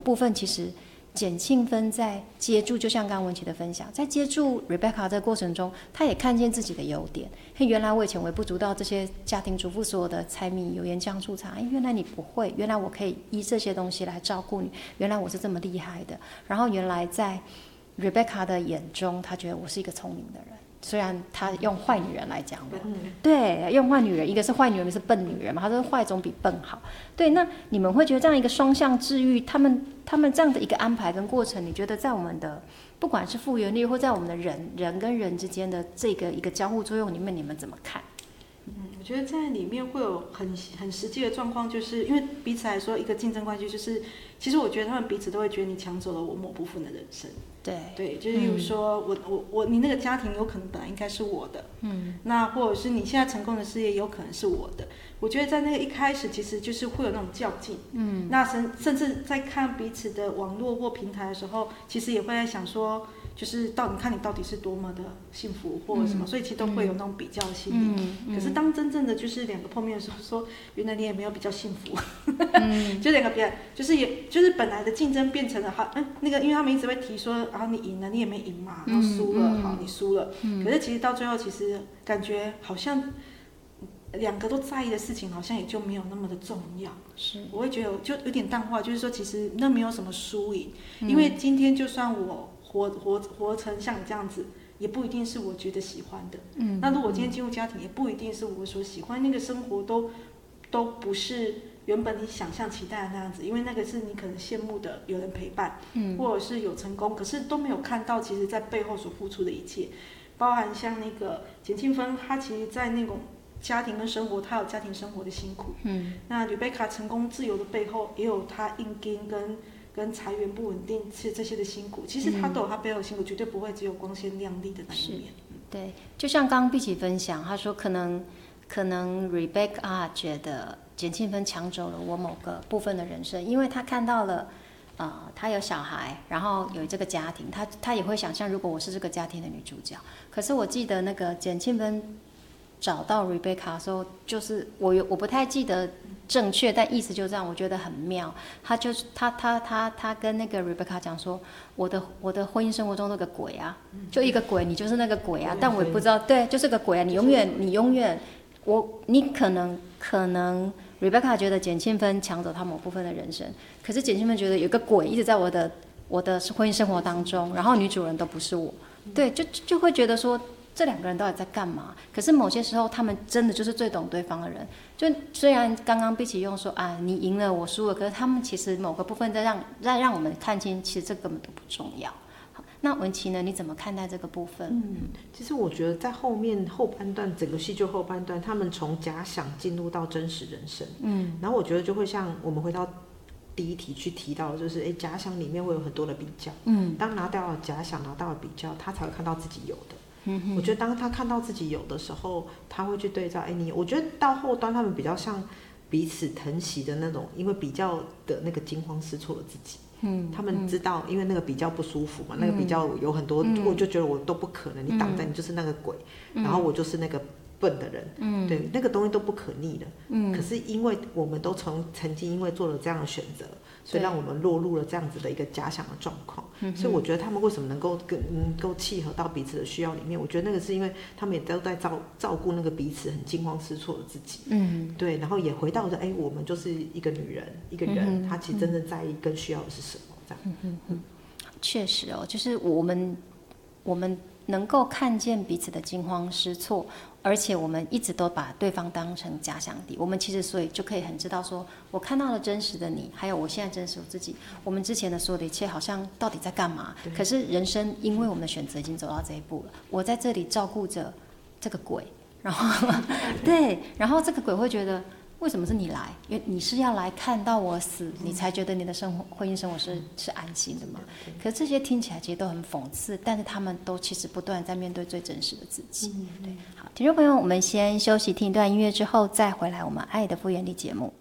部分其实简庆芬在接住，就像刚刚文琪的分享，在接住 Rebecca 这个过程中，她也看见自己的优点。原来我以前微不足道这些家庭主妇所有的柴米油盐酱醋茶，原来你不会，原来我可以依这些东西来照顾你，原来我是这么厉害的。然后原来在 Rebecca 的眼中，她觉得我是一个聪明的人。虽然他用坏女人来讲的，对，用坏女人，一个是坏女人，一个是笨女人嘛，他说坏总比笨好。对，那你们会觉得这样一个双向治愈，他们这样的一个安排跟过程，你觉得在我们的不管是复原力，或在我们的人跟人之间的这个一个交互作用里面，你们怎么看？ 我觉得在里面会有很实际的状况，就是因为彼此来说一个竞争关系，就是其实我觉得他们彼此都会觉得你抢走了我某部分的人生。对，就是例如说，你那个家庭有可能本来应该是我的，那或者是你现在成功的事业有可能是我的。我觉得在那个一开始，其实就是会有那种较劲，那甚至在看彼此的网络或平台的时候，其实也会在想说，就是你看你到底是多么的幸福或者什么，所以其实都会有那种比较心理。可是当真正的就是两个碰面的时候，说原来你也没有比较幸福，就两个别人就是本来的竞争变成了那个，因为他们一直会提说，然后你赢了，你也没赢嘛，然后输了，好你输了，可是其实到最后，其实感觉好像两个都在意的事情，好像也就没有那么的重要。 是， 我会觉得就有点淡化，就是说其实那没有什么输赢，因为今天就算我活成像你这样子，也不一定是我觉得喜欢的。那如果今天进入家庭，也不一定是我所喜欢，那个生活都不是原本你想象期待的那样子，因为那个是你可能羡慕的有人陪伴，或者是有成功，可是都没有看到其实在背后所付出的一切，包含像那个简庆芬，她其实在那种家庭跟生活，她有家庭生活的辛苦，那Rebecca成功自由的背后，也有她硬筋跟财源不稳定这些的辛苦，其实她都有她背后的辛苦，绝对不会只有光鲜亮丽的那一面。 对，就像刚刚碧琪分享，她说可能 Rebecca 觉得简庆芬抢走了我某个部分的人生，因为她看到了，她有小孩，然后有这个家庭，她也会想象如果我是这个家庭的女主角。可是我记得那个简庆芬找到 Rebecca 的时候，就是我不太记得正确，但意思就这样，我觉得很妙。他跟那个 Rebecca 讲说，我的婚姻生活中那个鬼啊，就一个鬼，你就是那个鬼啊，但我也不知道，对，就是个鬼啊，你永远，你可能 Rebecca 觉得简庆芬抢走他某部分的人生，可是简庆芬觉得有个鬼一直在我的婚姻生活当中，然后女主人都不是我，对，就会觉得说，这两个人到底在干嘛？可是某些时候，他们真的就是最懂对方的人。就虽然刚刚碧琪用说你赢了，我输了，可是他们其实某个部分在让我们看清，其实这根本都不重要。好，那文琪呢？你怎么看待这个部分？ 其实我觉得在后半段，整个戏剧后半段，他们从假想进入到真实人生。然后我觉得就会像我们回到第一题去提到的，就是假想里面会有很多的比较。当拿掉了假想，拿到了比较，他才会看到自己有的。我觉得当他看到自己有的时候，他会去对照。我觉得到后端他们比较像彼此疼惜的那种，因为比较的那个惊慌失措的自己。他们知道，因为那个比较不舒服嘛，那个比较有很多，我就觉得我都不可能，你挡在你就是那个鬼，然后我就是那个笨的人，对，那个东西都不可逆的。可是因为我们都曾经因为做了这样的选择，所以让我们落入了这样子的一个假想的状况。所以我觉得他们为什么能够契合到彼此的需要里面，我觉得那个是因为他们也都在照顾那个彼此很惊慌失措的自己。对，然后也回到我们就是一个女人，一个人，她其实真正在意跟需要的是什么，这样。 确实就是我们能够看见彼此的惊慌失措，而且我们一直都把对方当成假想敌，我们其实所以就可以很知道说，我看到了真实的你，还有我现在真实的自己，我们之前的所有的一切好像到底在干嘛？可是人生因为我们的选择已经走到这一步了，我在这里照顾着这个鬼，然后对，然后这个鬼会觉得，为什么是你来？因为你是要来看到我死，你才觉得你的婚姻生活是安心的嘛？可是这些听起来其实都很讽刺，但是他们都其实不断在面对最真实的自己。对，好，听众朋友，我们先休息听一段音乐之后再回来我们爱的复原力节目。